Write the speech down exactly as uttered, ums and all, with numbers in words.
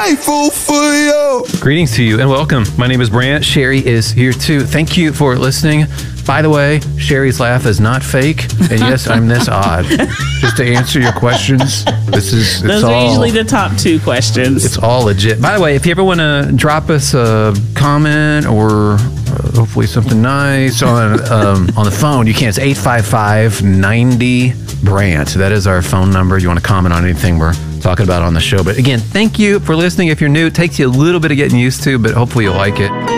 grateful for you. Greetings to you and welcome. My name is Brant. Sherry is here too. Thank you for listening. By the way, Sherry's laugh is not fake. And yes, I'm this odd. Just to answer your questions, this is it's Those all, are usually the top two questions. It's all legit. By the way, if you ever want to drop us a comment or uh, hopefully something nice on um, on the phone, you can. It's eight five five, ninety, Brant. That is our phone number. You want to comment on anything we're talking about on the show. But again, thank you for listening. If you're new, it takes you a little bit of getting used to, but hopefully you'll like it.